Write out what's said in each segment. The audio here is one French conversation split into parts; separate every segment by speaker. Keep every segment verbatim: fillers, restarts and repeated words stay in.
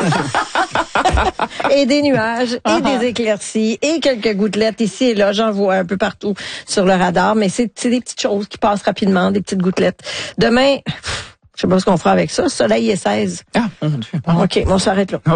Speaker 1: Et des nuages, et uh-huh. des éclaircies, et quelques gouttelettes ici et là. J'en vois un peu partout sur le radar, mais c'est, c'est des petites choses qui passent rapidement, des petites gouttelettes. Demain, je sais pas ce qu'on fera avec ça. Soleil est seize.
Speaker 2: Ah, mon Dieu.
Speaker 1: OK, on s'arrête là.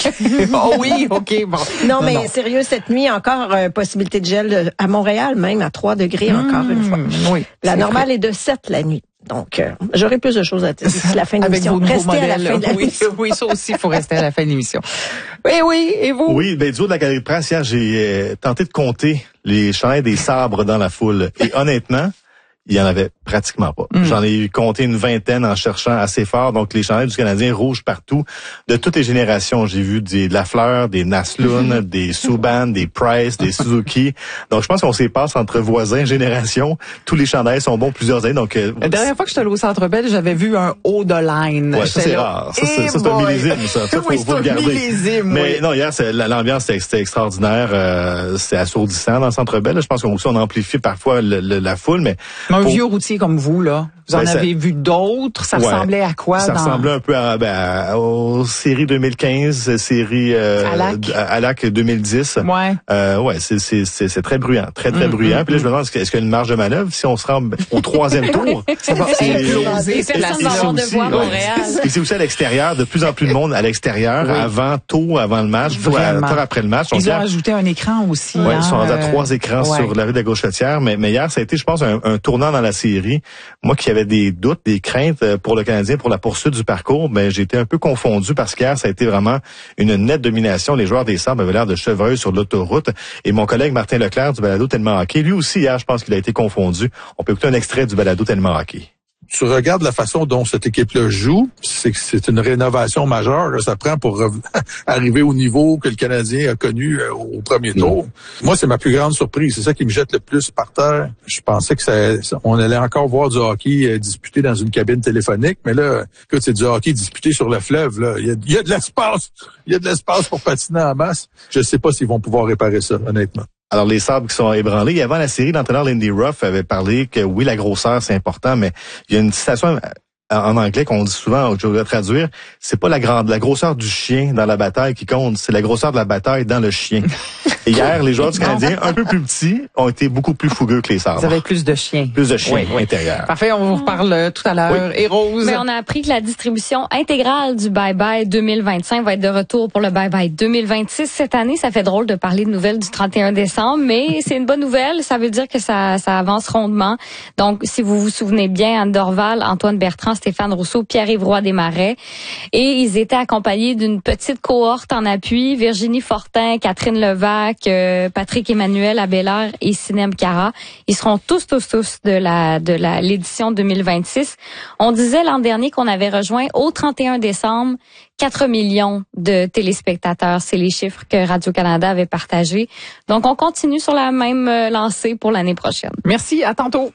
Speaker 2: Oh oui, OK, bon.
Speaker 1: Non, non mais non. Sérieux, cette nuit, encore euh, possibilité de gel à Montréal, même à trois degrés mmh, encore une fois.
Speaker 2: Oui.
Speaker 1: La normale vrai. Est de sept la nuit. Donc, euh, j'aurai plus de choses à dire d'ici la fin de l'émission.
Speaker 2: Avec vos
Speaker 1: Restez
Speaker 2: modèles,
Speaker 1: à la fin de
Speaker 2: oui,
Speaker 1: l'émission.
Speaker 2: Oui, ça aussi, il faut rester à la fin de l'émission. Oui, oui, et vous?
Speaker 3: Oui, ben du haut de la galerie de presse, hier, j'ai euh, tenté de compter les chandails des sabres dans la foule. Et honnêtement, il y en avait pratiquement pas. Mm. J'en ai compté une vingtaine en cherchant assez fort. Donc, les chandails du Canadien rouges partout, de toutes les générations. J'ai vu des, de la Fleur, des Naslund, des Subban, des Price, des Suzuki. Donc, je pense qu'on s'y passe entre voisins, générations. Tous les chandails sont bons plusieurs années. Donc, euh,
Speaker 2: la dernière fois que j'étais allé au Centre Bell, j'avais vu un haut de line.
Speaker 3: Ouais, ça, c'est là. Rare. Ça, c'est, ça, c'est un millésime, ça. Ça, faut,
Speaker 2: oui,
Speaker 3: faut le garder.
Speaker 2: Millésime,
Speaker 3: Mais
Speaker 2: oui.
Speaker 3: non, hier, c'est, l'ambiance, c'était, c'était extraordinaire. Euh, c'était assourdissant dans le Centre Bell. Je pense qu'on aussi, on amplifie parfois le, le, la foule, mais...
Speaker 2: Un
Speaker 3: pour...
Speaker 2: vieux routier comme vous, là. Vous en
Speaker 3: ben,
Speaker 2: avez
Speaker 3: ça...
Speaker 2: vu d'autres? Ça
Speaker 3: ouais.
Speaker 2: ressemblait à quoi?
Speaker 3: Ça
Speaker 2: dans...
Speaker 3: ressemblait un peu à, ben, aux séries deux mille quinze, série euh,
Speaker 2: Alac.
Speaker 3: Alac deux mille dix.
Speaker 2: Ouais.
Speaker 3: Euh, ouais, c'est, c'est, c'est, c'est très bruyant, très, très mmh, bruyant. Mmh, Puis là, je me demande, est-ce qu'il y a une marge de manœuvre si on se rend au troisième tour?
Speaker 2: Ça va exploser.
Speaker 4: Personne va avoir de voix à Montréal.
Speaker 3: Et c'est aussi à l'extérieur, de plus en plus de monde à l'extérieur, oui. avant, tôt, avant le match, tôt, tôt après le match.
Speaker 2: Ils
Speaker 3: Donc,
Speaker 2: ont ajouté un écran aussi.
Speaker 3: Ouais,
Speaker 2: hein,
Speaker 3: ils sont rendus à
Speaker 2: euh...
Speaker 3: trois écrans ouais. sur la rue de la Gauchetière. Mais, mais hier, ça a été, je pense, un, un tournant dans la série. Moi qui avais des doutes, des craintes pour le Canadien, pour la poursuite du parcours, ben j'ai été un peu confondu parce qu'hier, ça a été vraiment une nette domination. Les joueurs des Sabres avaient l'air de chevreuils sur l'autoroute. Et mon collègue Martin Leclerc du balado Tellement Hockey, lui aussi, hier, je pense qu'il a été confondu. On peut écouter un extrait du balado Tellement Hockey.
Speaker 5: Tu regardes la façon dont cette équipe-là joue, c'est que c'est une rénovation majeure que ça prend pour arriver au niveau que le Canadien a connu au premier tour. Mmh. Moi, c'est ma plus grande surprise. C'est ça qui me jette le plus par terre. Je pensais que ça, ça on allait encore voir du hockey disputé dans une cabine téléphonique, mais là, écoute, c'est du hockey disputé sur le fleuve. Là, il y a, il y a de l'espace, il y a de l'espace pour patiner en masse. Je sais pas s'ils vont pouvoir réparer ça, honnêtement.
Speaker 3: Alors, les Sabres qui sont ébranlés. Et avant la série, l'entraîneur Lindy Ruff avait parlé que oui, la grosseur, c'est important, mais il y a une citation en anglais qu'on dit souvent, je vais traduire, c'est pas la grande, la grosseur du chien dans la bataille qui compte, c'est la grosseur de la bataille dans le chien. Et hier, les joueurs du Canadien, un peu plus petits, ont été beaucoup plus fougueux que les Sabres.
Speaker 2: Vous avez plus de chiens.
Speaker 3: Plus de chiens
Speaker 2: oui, oui.
Speaker 3: intérieurs.
Speaker 2: Parfait, on vous reparle tout à l'heure. Oui. Et Rose?
Speaker 4: Mais on a appris que la distribution intégrale du Bye Bye deux mille vingt-cinq va être de retour pour le Bye Bye deux mille vingt-six. Cette année, ça fait drôle de parler de nouvelles du trente et un décembre, mais c'est une bonne nouvelle. Ça veut dire que ça, ça avance rondement. Donc, si vous vous souvenez bien, Anne Dorval, Antoine Bertrand, Stéphane Rousseau, Pierre-Yves Roy Desmarais, et ils étaient accompagnés d'une petite cohorte en appui, Virginie Fortin, Catherine Levac, euh, Patrick Emmanuel Abelaire et Sinem Cara. Ils seront tous, tous, tous de la de la l'édition deux mille vingt-six. On disait l'an dernier qu'on avait rejoint au trente et un décembre quatre millions de téléspectateurs. C'est les chiffres que Radio-Canada avait partagés. Donc, on continue sur la même euh, lancée pour l'année prochaine.
Speaker 2: Merci, à tantôt.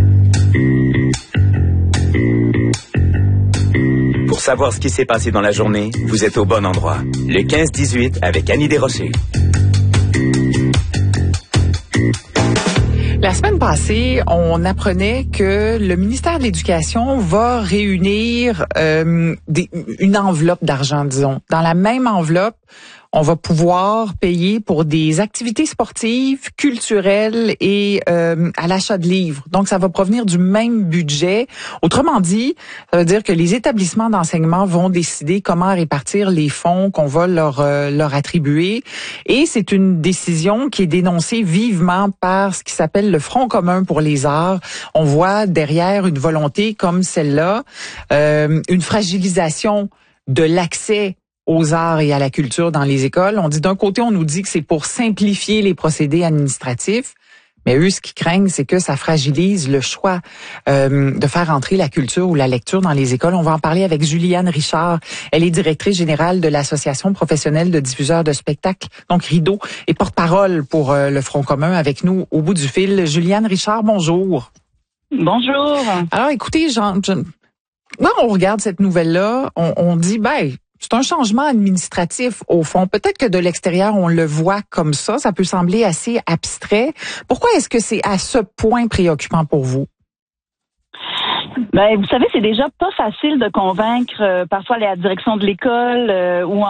Speaker 6: Pour savoir ce qui s'est passé dans la journée, vous êtes au bon endroit. Le quinze dix-huit avec Annie Desrochers.
Speaker 2: La semaine passée, on apprenait que le ministère de l'Éducation va réunir euh, des, une enveloppe d'argent, disons. Dans la même enveloppe, on va pouvoir payer pour des activités sportives, culturelles et euh, à l'achat de livres. Donc, ça va provenir du même budget. Autrement dit, ça veut dire que les établissements d'enseignement vont décider comment répartir les fonds qu'on va leur euh, leur attribuer. Et c'est une décision qui est dénoncée vivement par ce qui s'appelle le Front commun pour les arts. On voit derrière une volonté comme celle-là, euh, une fragilisation de l'accès aux arts et à la culture dans les écoles. On dit d'un côté, on nous dit que c'est pour simplifier les procédés administratifs, mais eux, ce qu'ils craignent, c'est que ça fragilise le choix euh, de faire entrer la culture ou la lecture dans les écoles. On va en parler avec Juliane Richard. Elle est directrice générale de l'Association professionnelle de diffuseurs de spectacles, donc Rideau, et porte-parole pour euh, le Front commun avec nous au bout du fil. Juliane Richard, bonjour.
Speaker 7: Bonjour.
Speaker 2: Alors, écoutez, Jean, je... quand on regarde cette nouvelle-là, on, on dit, ben, c'est un changement administratif, au fond. Peut-être que de l'extérieur, on le voit comme ça. Ça peut sembler assez abstrait. Pourquoi est-ce que c'est à ce point préoccupant pour vous?
Speaker 7: Ben, vous savez, c'est déjà pas facile de convaincre euh, parfois la direction de l'école euh, ou